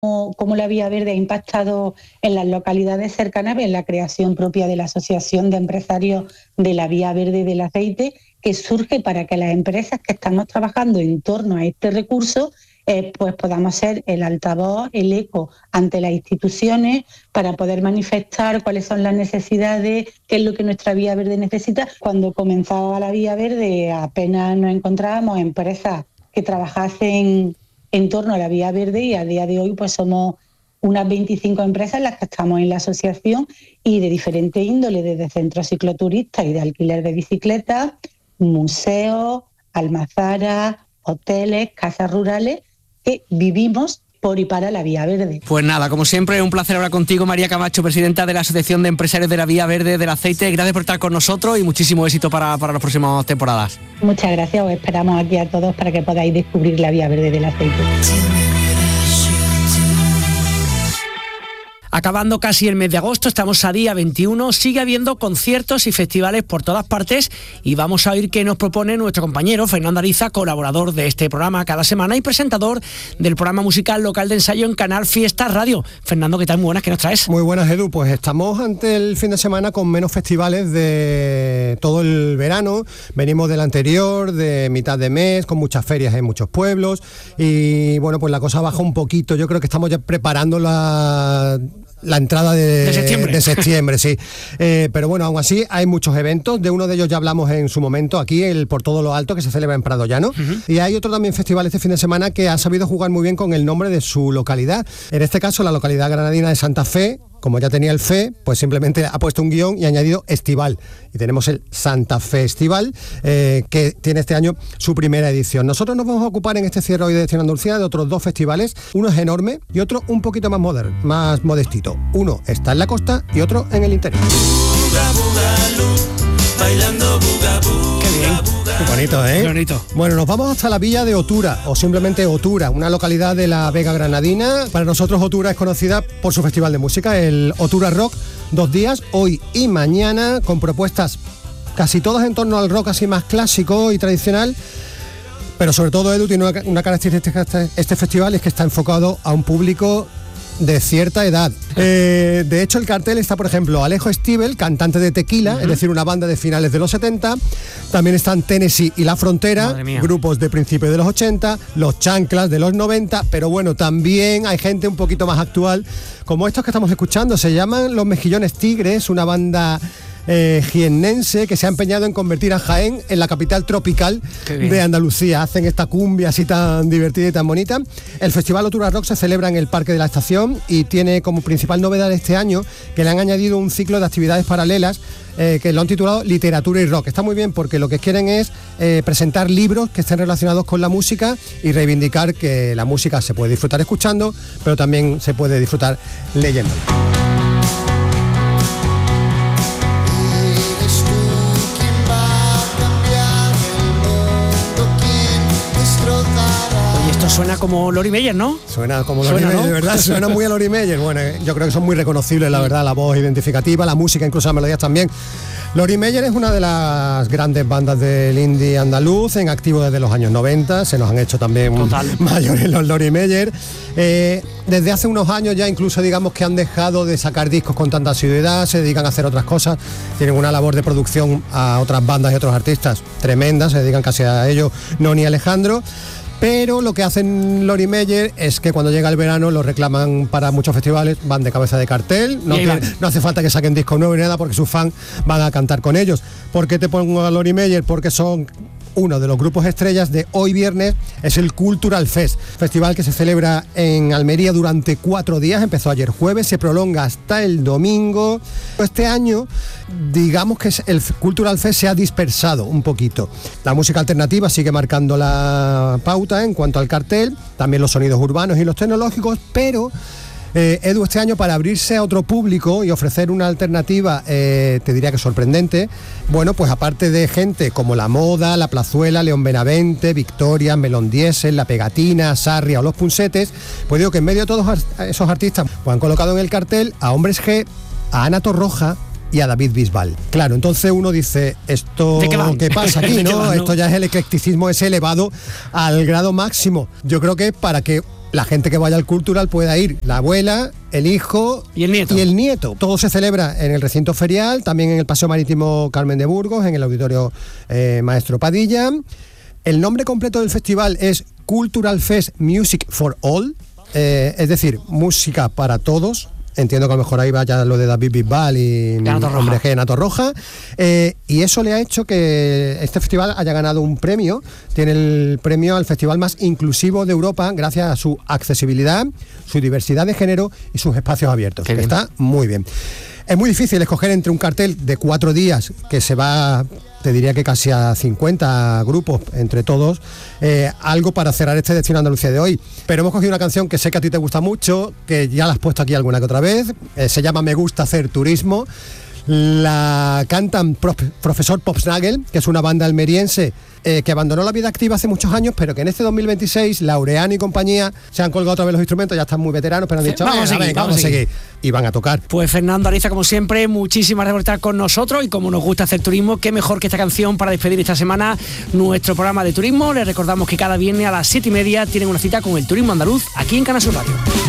cómo la Vía Verde ha impactado en las localidades cercanas, en la creación propia de la Asociación de Empresarios de la Vía Verde del Aceite, que surge para que las empresas que estamos trabajando en torno a este recurso pues podamos ser el altavoz, el eco ante las instituciones para poder manifestar cuáles son las necesidades, qué es lo que nuestra Vía Verde necesita. Cuando comenzaba la Vía Verde apenas nos encontrábamos empresas que trabajasen en torno a la Vía Verde, y a día de hoy pues somos unas 25 empresas las que estamos en la asociación, y de diferente índole, desde centros cicloturistas y de alquiler de bicicletas, museos, almazaras, hoteles, casas rurales, que vivimos por y para la Vía Verde. Pues nada, como siempre, un placer hablar contigo, María Camacho, presidenta de la Asociación de Empresarios de la Vía Verde del Aceite. Gracias por estar con nosotros y muchísimo éxito para las próximas temporadas. Muchas gracias, os esperamos aquí a todos para que podáis descubrir la Vía Verde del Aceite. Acabando casi el mes de agosto, estamos a día 21, sigue habiendo conciertos y festivales por todas partes, y vamos a oír qué nos propone nuestro compañero Fernando Ariza, colaborador de este programa cada semana y presentador del programa musical local de ensayo en Canal Fiesta Radio. Fernando, ¿qué tal? Muy buenas, ¿qué nos traes? Muy buenas, Edu. Pues estamos ante el fin de semana con menos festivales de todo el verano. Venimos del anterior, de mitad de mes, con muchas ferias en muchos pueblos, y bueno, pues la cosa baja un poquito. Yo creo que estamos ya preparando la entrada de septiembre, sí. Pero bueno, aún así hay muchos eventos. De uno de ellos ya hablamos en su momento aquí, el Por Todo Lo Alto, que se celebra en Prado Llano. Y hay otro también festival este fin de semana que ha sabido jugar muy bien con el nombre de su localidad. En este caso, la localidad granadina de Santa Fe, como ya tenía el FE, pues simplemente ha puesto un guión y ha añadido Estival. Y tenemos el Santa Fe Estival, que tiene este año su primera edición. Nosotros nos vamos a ocupar en este cierre hoy de Destino Andalucía de otros dos festivales. Uno es enorme y otro un poquito más moderno, más modestito. Uno está en la costa y otro en el interior. Qué bien. Qué bonito, ¿eh? Qué bonito. Bueno, nos vamos hasta la villa de Otura, o simplemente Otura, una localidad de la Vega Granadina. Para nosotros Otura es conocida por su festival de música, el Otura Rock, 2 días, hoy y mañana, con propuestas casi todas en torno al rock así más clásico y tradicional. Pero sobre todo, Edu, tiene una característica este festival, es que está enfocado a un público de cierta edad. De hecho, el cartel está, por ejemplo, Alejo Stivel, cantante de Tequila, es decir, una banda de finales de los 70. También están Tennessee y La Frontera, grupos de principios de los 80, Los Chanclas de los 90, pero bueno, también hay gente un poquito más actual, como estos que estamos escuchando. Se llaman Los Mejillones Tigres, una banda jiennense que se ha empeñado en convertir a Jaén en la capital tropical de Andalucía. Hacen esta cumbia así tan divertida y tan bonita. El Festival Otura Rock se celebra en el Parque de la Estación y tiene como principal novedad este año que le han añadido un ciclo de actividades paralelas que lo han titulado Literatura y Rock. Está muy bien porque lo que quieren es presentar libros que estén relacionados con la música y reivindicar que la música se puede disfrutar escuchando, pero también se puede disfrutar leyendo. Suena como Lori Meyer, ¿no? Suena como Lori Meyer, ¿no? De verdad, suena muy a Lori Meyer. Bueno, yo creo que son muy reconocibles, la verdad, la voz identificativa, la música, incluso las melodías también. Lori Meyer es una de las grandes bandas del indie andaluz, en activo desde los años 90, se nos han hecho también mayores los Lori Meyer. Desde hace unos años ya incluso digamos que han dejado de sacar discos con tanta asiduidad, se dedican a hacer otras cosas, tienen una labor de producción a otras bandas y otros artistas tremenda, se dedican casi a ello Noni y Alejandro. Pero lo que hacen Lori Meyer es que cuando llega el verano lo reclaman para muchos festivales, van de cabeza de cartel, no hace falta que saquen disco nuevo ni nada porque sus fans van a cantar con ellos. ¿Por qué te pongo a Lori Meyer? Porque son uno de los grupos estrellas de hoy viernes, es el Cultural Fest, festival que se celebra en Almería durante 4 días, empezó ayer jueves, se prolonga hasta el domingo. Este año, digamos que el Cultural Fest se ha dispersado un poquito. La música alternativa sigue marcando la pauta en cuanto al cartel, también los sonidos urbanos y los tecnológicos, pero Edu, este año, para abrirse a otro público y ofrecer una alternativa, te diría que sorprendente, bueno, pues aparte de gente como La Moda, La Plazuela, León Benavente, Victoria, Melón Diesel, La Pegatina, Sarria o Los Punsetes, pues digo que en medio de todos esos artistas pues han colocado en el cartel a Hombres G, a Ana Torroja y a David Bisbal. Claro, entonces uno dice, ¿esto qué pasa aquí, no? Esto ya es el eclecticismo ese elevado al grado máximo. Yo creo que para que la gente que vaya al Cultural pueda ir, la abuela, el hijo y el nieto. Todo se celebra en el recinto ferial, también en el Paseo Marítimo Carmen de Burgos, en el Auditorio Maestro Padilla. El nombre completo del festival es Cultural Fest Music for All, es decir, música para todos. Entiendo que a lo mejor ahí vaya lo de David Bisbal y Nato Roja. Y eso le ha hecho que este festival haya ganado un premio. Tiene el premio al festival más inclusivo de Europa gracias a su accesibilidad, su diversidad de género y sus espacios abiertos. Que está muy bien. Es muy difícil escoger entre un cartel de 4 días que se va, te diría que casi a 50 grupos entre todos, algo para cerrar este Destino Andalucía de hoy. Pero hemos cogido una canción que sé que a ti te gusta mucho, que ya la has puesto aquí alguna que otra vez, se llama Me gusta hacer turismo. La cantan Profesor Popsnagel, que es una banda almeriense que abandonó la vida activa hace muchos años, pero que en este 2026 Laureano y compañía se han colgado otra vez los instrumentos, ya están muy veteranos, pero han dicho, vamos a seguir. Y van a tocar. Pues Fernando Ariza, como siempre, muchísimas gracias por estar con nosotros, y como nos gusta hacer turismo, qué mejor que esta canción para despedir esta semana nuestro programa de turismo. Les recordamos que cada viernes a las 7:30 tienen una cita con el turismo andaluz aquí en Canal Sur Radio.